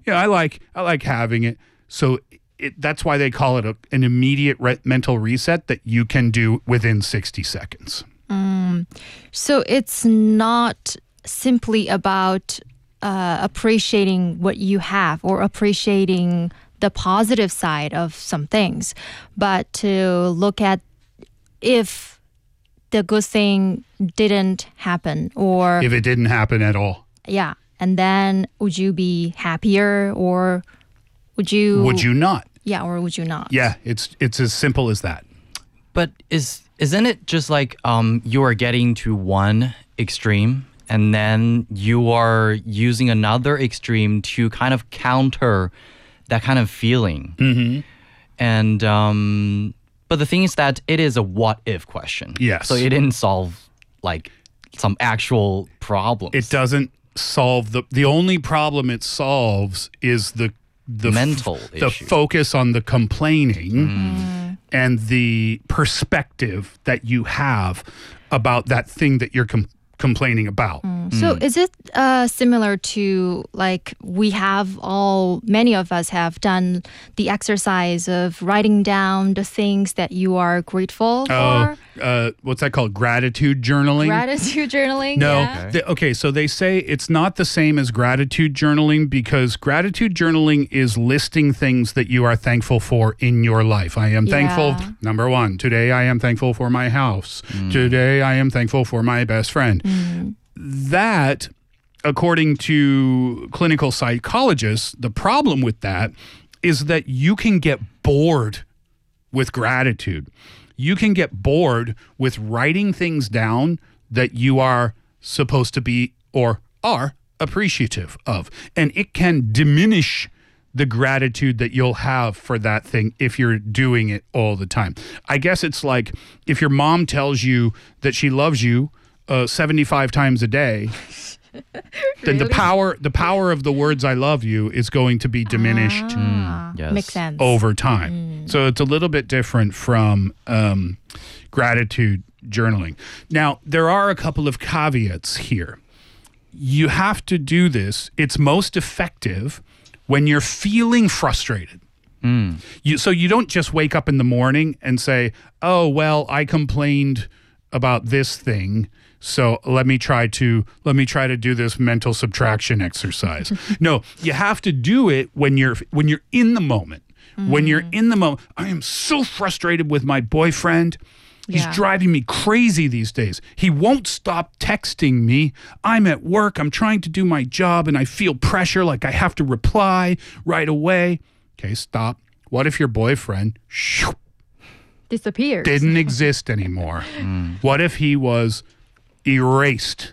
I like having it. So that's why they call it an immediate mental reset that you can do within 60 seconds. So it's not simply about appreciating what you have or appreciating the positive side of some things, but to look at if the good thing didn't happen or if it didn't happen at all. Yeah. And then would you be happier or would you not? Yeah, or would you not? Yeah, it's as simple as that. But isn't it just like you are getting to one extreme and then you are using another extreme to kind of counter that kind of feeling? Mm-hmm. And but the thing is that it is a what if question. Yes. So it didn't solve like some actual problems. It doesn't solve the only problem it solves is the mental the issue. focus on the complaining and the perspective that you have about that thing that you're complaining about. So is it similar to like many of us have done the exercise of writing down the things that you are grateful for? What's that called? Gratitude journaling? Gratitude journaling? No. Yeah. Okay, so they say it's not the same as gratitude journaling because gratitude journaling is listing things that you are thankful for in your life. I am thankful, number one, today I am thankful for my house. Today I am thankful for my best friend. That, according to clinical psychologists, the problem with that is that you can get bored with gratitude. You can get bored with writing things down that you are supposed to be or are appreciative of. And it can diminish the gratitude that you'll have for that thing if you're doing it all the time. I guess it's like if your mom tells you that she loves you 75 times a day, then the power of the words "I love you" is going to be diminished. Yes. Makes sense. Over time. So it's a little bit different from gratitude journaling. Now, there are a couple of caveats here. You have to do this. It's most effective when you're feeling frustrated. So you don't just wake up in the morning and say, "Oh, well, I complained about this thing, so let me try to do this mental subtraction exercise." No, you have to do it when you're in the moment. When you're in the moment, I am so frustrated with my boyfriend. He's driving me crazy these days. He won't stop texting me. I'm at work. I'm trying to do my job and I feel pressure like I have to reply right away. Okay, stop. What if your boyfriend disappears? Didn't exist anymore? What if he was erased?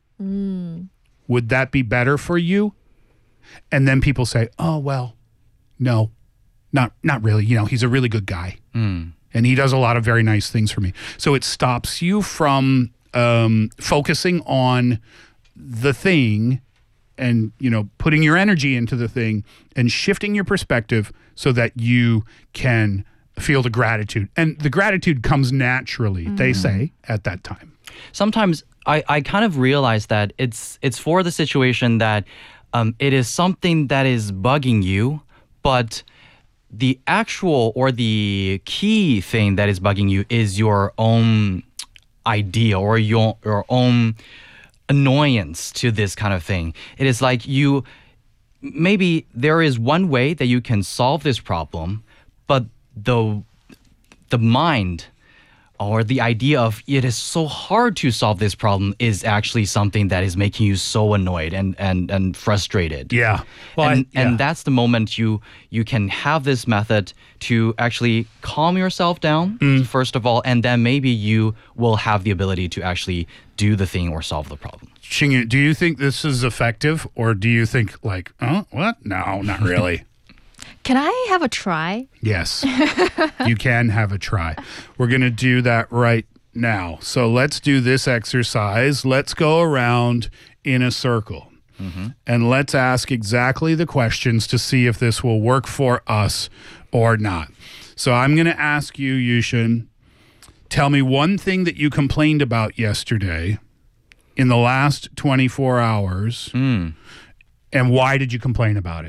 Would that be better for you? And then people say, "Oh, well, no, not really. He's a really good guy. And he does a lot of very nice things for me." So it stops you from focusing on the thing and, putting your energy into the thing and shifting your perspective so that you can feel the gratitude. And the gratitude comes naturally, they say, at that time. Sometimes I kind of realize that it's for the situation that it is something that is bugging you, but the actual or the key thing that is bugging you is your own idea or your own annoyance to this kind of thing. It is like maybe there is one way that you can solve this problem, but the mind or the idea of it is so hard to solve this problem is actually something that is making you so annoyed and frustrated. Yeah. Well, and that's the moment you can have this method to actually calm yourself down, first of all, and then maybe you will have the ability to actually do the thing or solve the problem. Xingyu, do you think this is effective or do you think like, oh, what? No, not really. Can I have a try? Yes, you can have a try. We're going to do that right now. So let's do this exercise. Let's go around in a circle. And let's ask exactly the questions to see if this will work for us or not. So I'm going to ask you, Yushin, tell me one thing that you complained about yesterday in the last 24 hours. And why did you complain about it?